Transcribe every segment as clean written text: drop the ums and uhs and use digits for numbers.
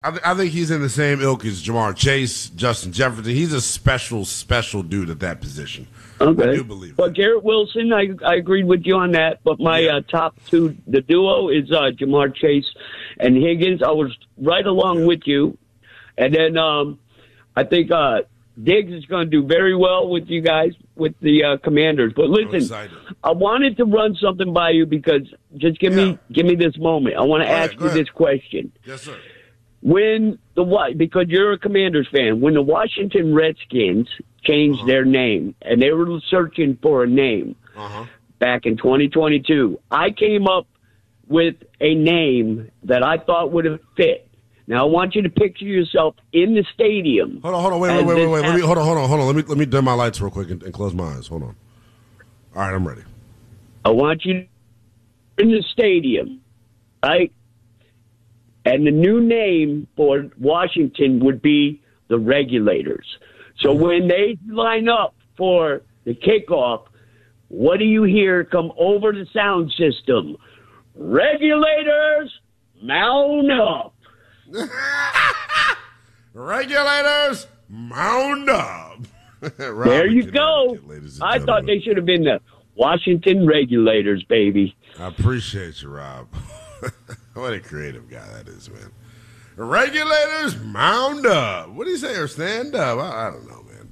I think he's in the same ilk as Jamar Chase, Justin Jefferson. He's a special dude at that position. Okay. I do believe But that. Garrett Wilson, I agreed with you on that. But my top two, the duo is Jamar Chase and Higgins. I was right along with you. And then I think Diggs is going to do very well with you guys, with the Commanders. But listen, I wanted to run something by you because just give me this moment. I want to ask you this question. Yes, sir. Because you're a Commanders fan, when the Washington Redskins changed their name and they were searching for a name back in 2022, I came up with a name that I thought would have fit. Now I want you to picture yourself in the stadium. Hold on, wait. Hold on. Let me dim my lights real quick and close my eyes. Hold on. All right, I'm ready. I want you in the stadium, right? And the new name for Washington would be the Regulators. So when they line up for the kickoff, what do you hear come over the sound system? Regulators, mount up. Regulators, mount up. There you go. I thought they should have been the Washington Regulators, baby. I appreciate you, Rob. What a creative guy that is, man. Regulators, mount up. What do you say, or stand up? I don't know, man.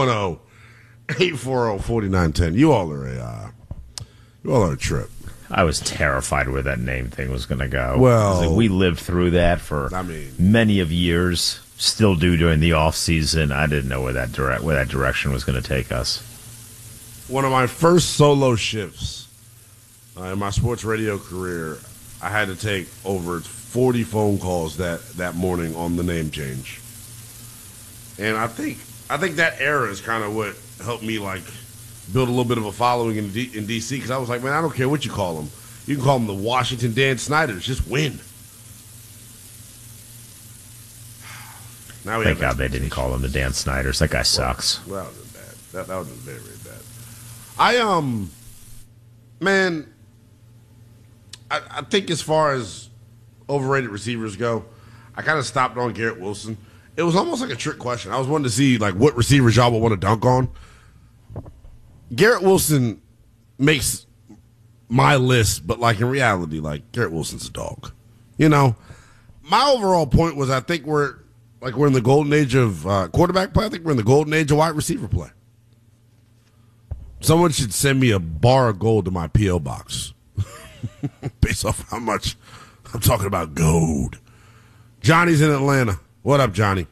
310-840-4910. You all are a trip. I was terrified where that name thing was going to go. Well, we lived through that for many of years. Still do during the off season. I didn't know where that direction was going to take us. One of my first solo shifts in my sports radio career, I had to take over 40 phone calls that morning on the name change. And I think that era is kind of what helped me build a little bit of a following in D.C. because I was like, man, I don't care what you call them. You can call them the Washington Dan Snyders. Just win. Thank God they didn't call him the Dan Snyders. That guy sucks. Well, that was bad. That was very, very bad. I think as far as overrated receivers go, I kind of stopped on Garrett Wilson. It was almost like a trick question. I was wanting to see what receivers y'all would want to dunk on. Garrett Wilson makes my list, but in reality, Garrett Wilson's a dog. My overall point was I think we're in the golden age of quarterback play. I think we're in the golden age of wide receiver play. Someone should send me a bar of gold to my P.O. box based off how much I'm talking about gold. Johnny's in Atlanta. What up, Johnny?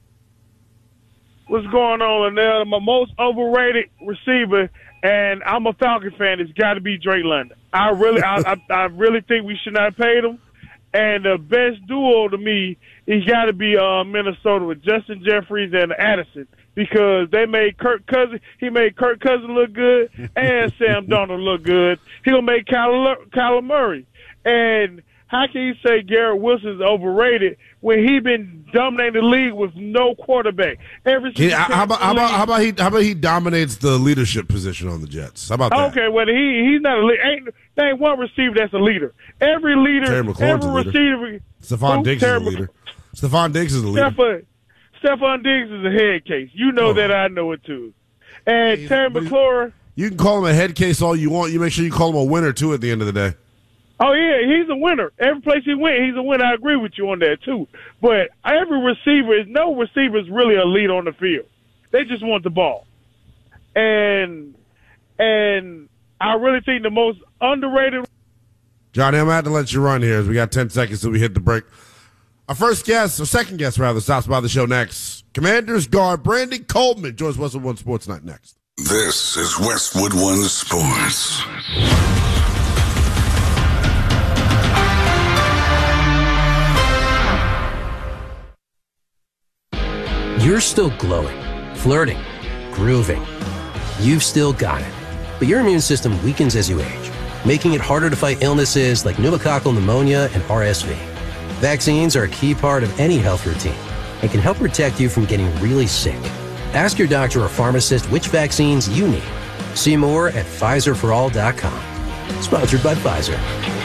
What's going on, Linnell? My most overrated receiver, and I'm a Falcon fan, it's got to be Drake London. I really think we should not have paid him. And the best duo to me, he's got to be Minnesota with Justin Jeffries and Addison, because they made Kirk Cousins look good and Sam Darnold look good. He'll make Kyler Murray. And how can you say Garrett Wilson's overrated when he been dominating the league with no quarterback? How about he dominates the leadership position on the Jets? How about that? Okay, well he's not a leader. There ain't one receiver that's a leader. Every leader, every receiver. Stephon Diggs is a leader. Stephon Diggs is a leader. Stephon Diggs is a head case. You know that, I know it too. And Terry McLaurin. You can call him a head case all you want. You make sure you call him a winner too at the end of the day. Oh, yeah, he's a winner. Every place he went, he's a winner. I agree with you on that, too. But no receiver is really a leader on the field. They just want the ball. And I really think the most underrated. Johnny, I'm going to have to let you run here as we got 10 seconds till we hit the break. Our second guest, stops by the show next. Commanders guard Brandon Coleman joins Westwood One Sports Night next. This is Westwood One Sports. You're still glowing, flirting, grooving. You've still got it. But your immune system weakens as you age, making it harder to fight illnesses like pneumococcal pneumonia and RSV. Vaccines are a key part of any health routine and can help protect you from getting really sick. Ask your doctor or pharmacist which vaccines you need. See more at PfizerForAll.com. Sponsored by Pfizer.